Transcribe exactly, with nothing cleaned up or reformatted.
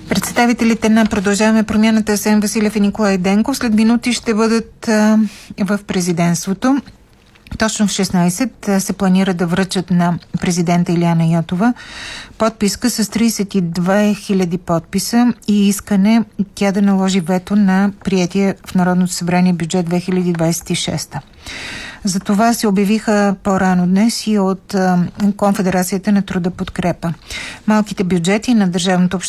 Представителите на Продължаваме промяната Асен Василев и Николай Денков след минути ще бъдат а, в президентството. Точно в шестнайсет се планира да връчат на президента Илияна Йотова подписка с трийсет и две хиляди подписа и искане тя да наложи вето на приетия в Народното събрание бюджет две хиляди двайсет и шеста. За това се обявиха по-рано днес и от Конфедерацията на труда Подкрепа. Малките бюджети на държавното общество